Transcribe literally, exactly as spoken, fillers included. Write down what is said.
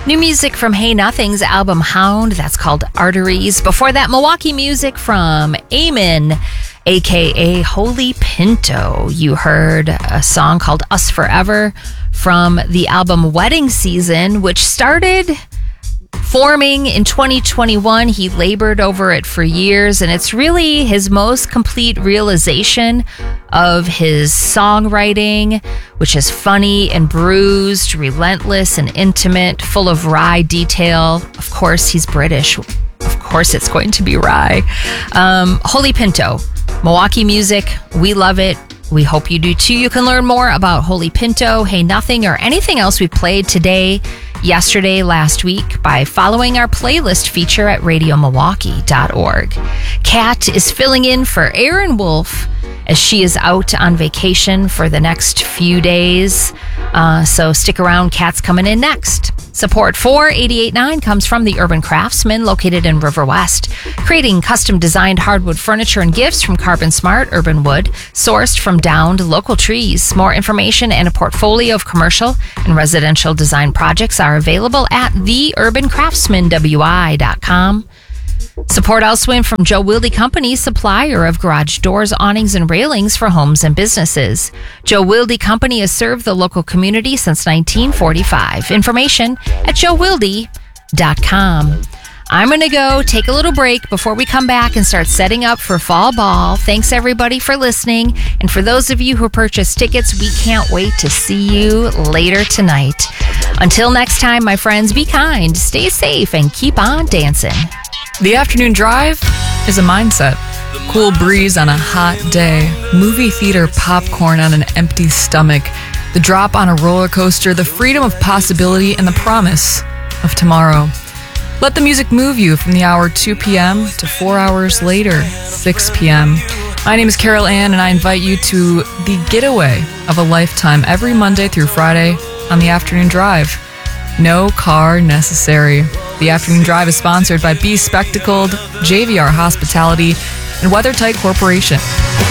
New music from Hey Nothing's album Hound, that's called Arteries. Before that, Milwaukee music from Eamon, a k a. Holy Pinto. You heard a song called Us Forever from the album Wedding Season, which started forming in twenty twenty-one. He labored over it for years, and it's really his most complete realization of his songwriting, which is funny and bruised, relentless and intimate, full of wry detail. Of course, he's British. Of course, it's going to be wry. Um, Holy Pinto, Milwaukee music. We love it. We hope you do too. You can learn more about Holy Pinto, Hey Nothing, or anything else we played today, yesterday, last week by following our playlist feature at radio milwaukee dot org. Kat is filling in for Erin Wolf as she is out on vacation for the next few days. Uh, so stick around. Kat's coming in next. Support for eighty-eight point nine comes from the Urban Craftsman, located in River West, creating custom-designed hardwood furniture and gifts from Carbon Smart Urban Wood, sourced from downed local trees. More information and a portfolio of commercial and residential design projects are available at the urban craftsman w i dot com. Support elsewhere from Joe Wilde Company, supplier of garage doors, awnings, and railings for homes and businesses. Joe Wilde Company has served the local community since nineteen forty-five. Information at joe wilde dot com. I'm going to go take a little break before we come back and start setting up for Fall Ball. Thanks, everybody, for listening. And for those of you who purchased tickets, we can't wait to see you later tonight. Until next time, my friends, be kind, stay safe, and keep on dancing. The afternoon drive is a mindset. Cool breeze on a hot day, movie theater popcorn on an empty stomach, the drop on a roller coaster, the freedom of possibility, and the promise of tomorrow. Let the music move you from the hour two p.m. to four hours later, six p.m. My name is Carol Ann, and I invite you to the getaway of a lifetime every Monday through Friday on the afternoon drive. No car necessary. The Afternoon Drive is sponsored by Be Spectacled, J V R Hospitality, and WeatherTight Corporation.